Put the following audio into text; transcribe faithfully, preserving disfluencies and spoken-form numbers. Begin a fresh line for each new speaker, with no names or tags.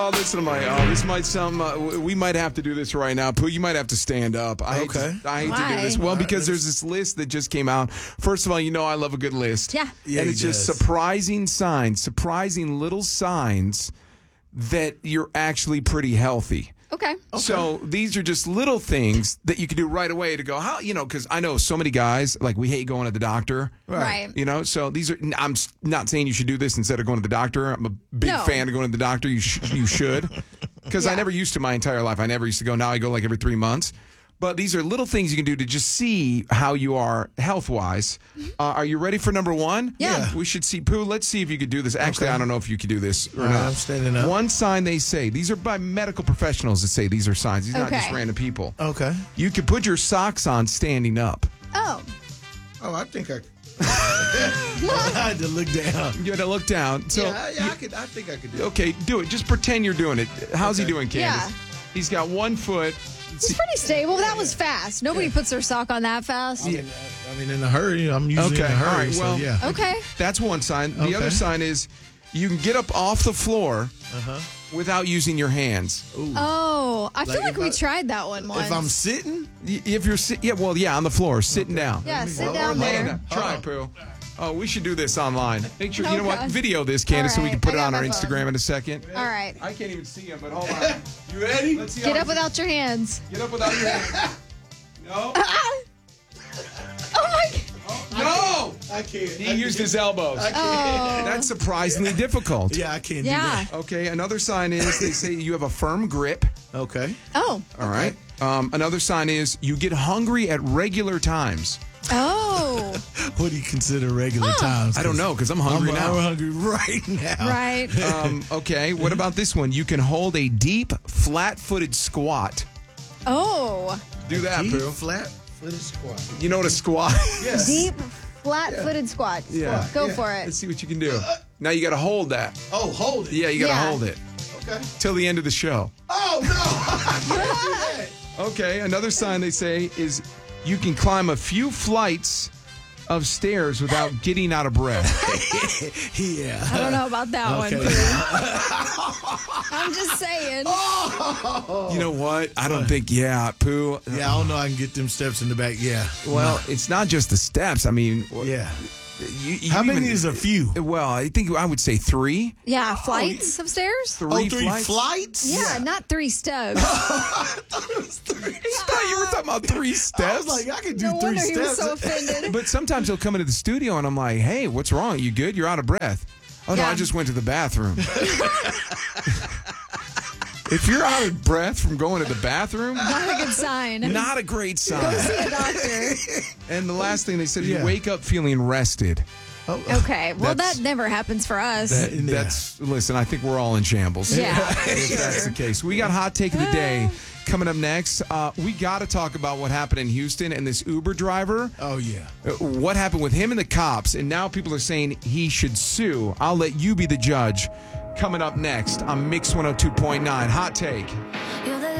Oh, listen to my. Oh, this might sound. Uh, we might have to do this right now. Pooh, you might have to stand up. I
Okay.
Hate to, I hate
Why?
to do this. Well,
All right,
because
let's-
there's this list that just came out. First of all, you know I love a good list.
Yeah.
Yeah,
and
he
it's just
does.
surprising signs, surprising little signs that you're actually pretty healthy.
Okay.
So these are just little things that you can do right away to go, how, you know, because I know so many guys, like we hate going to the doctor.
Right.
You know, so these are, I'm s- not saying you should do this instead of going to the doctor. I'm a big
No.
fan of going to the doctor. You, sh- you should. Because I
Yeah.
never used to my entire life. I never used to go. Now I go like every three months. But these are little things you can do to just see how you are health-wise. Uh, are you ready for number one?
Yeah. Yeah.
We should see, Pooh, let's see if you could do this. Actually,
Okay.
I don't know if you could do this or
All right,
not.
I'm standing up.
One sign they say, these are by medical professionals that say these are signs. These are not just
Okay.
random people.
Okay.
You can put your socks on standing up.
Oh.
Oh, I think I. I had to look down.
You had to look down. So,
yeah, yeah, I could. I think I could do it.
okay, do it. Just pretend you're doing it. How's he
Okay.
doing, Candace?
Yeah.
He's got one foot.
It's pretty stable. That was fast. Nobody puts their sock on that fast.
I mean, I mean, in a hurry. I'm usually
Okay,
in a hurry.
all right,
so,
well-
yeah.
Okay.
That's one sign. The
Okay.
other sign is you can get up off the floor
Uh-huh.
without using your hands.
Oh, I feel
Like
like
if
we
I-
tried that one once.
If I'm sitting,
Y- If you're sit, yeah, well, yeah, on the floor, sitting down.
yeah, sit
go.
down
Hold
there.
on.
Try, Pooh. Oh, we should do this online. Make sure, you know
Oh,
what?
God.
Video this, Candace, so we
All
can
right,
put
I
it
got
on our
my phone.
Instagram in a second.
All right.
I can't even see him, but hold on. You ready? Let's see
Get
how
up without your hands.
Get up without your hands. No.
Oh my.
No.
I can't.
He used his elbows.
Oh.
That's surprisingly difficult.
Yeah, I can't
Yeah.
do
Okay, another sign is they say you have a firm grip.
that. Okay.
Oh.
All right. Um, another sign is you get hungry at regular times.
Oh.
What do you consider regular times?
I don't know because I'm hungry
I'm,
now.
I'm hungry right now.
Right.
Um, okay, what about this one? You can hold a deep, flat-footed squat.
Oh.
Do that,
Deep,
Pooh.
flat footed squat.
You know what a squat is?
Deep, flat-footed squat.
Yeah.
Go
Yeah.
for it.
Let's see what you can do. Now you got to hold that.
Oh, hold it.
Yeah, you got to
Yeah.
hold it
Okay.
till the end of the show.
Oh no. I can't do that.
Okay, another sign they say is you can climb a few flights of stairs without getting out of breath.
Yeah.
I don't know about that
Okay.
one. Pooh. I'm just saying.
You know what? I don't think, yeah, Pooh.
Yeah, I don't know. I can get them steps in the back. Yeah.
Well, it's not just the steps. I mean,
Yeah.
you, you
How
even-
many is a few?
Well, I think I would say three.
Yeah, flights of stairs?
Three,
Oh, three
flights.
flights?
Yeah, not three steps.
I thought you were talking about three
I
steps.
was like, I could do
No
three
wonder he was
steps.
so offended.
But sometimes he'll come into the studio and I'm like, hey, what's wrong? You good? You're out of breath. Oh, no,
Yeah.
I just went to the bathroom. If you're out of breath from going to the bathroom,
Not a good sign.
not a great
Go
sign.
see a doctor.
And the last thing they said,
Yeah.
you wake up feeling rested.
Oh,
Okay, well,
That's-
that never happens for us.
That-
Yeah.
That's, listen, I think we're all in shambles.
Yeah,
If that's the case. We got hot take of the day coming up next. Uh, we got to talk about what happened in Houston and this Uber driver.
Oh, yeah.
Uh, What happened with him and the cops, and now people are saying he should sue. I'll let you be the judge. Coming up next on Mix one oh two point nine. Hot take.
You